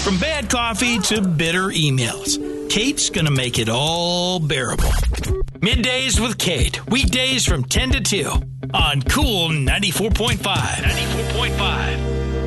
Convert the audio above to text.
From bad coffee to bitter emails, Kate's going to make it all bearable. Middays with Kate, weekdays from 10 to 2 on Cool 94.5. 94.5.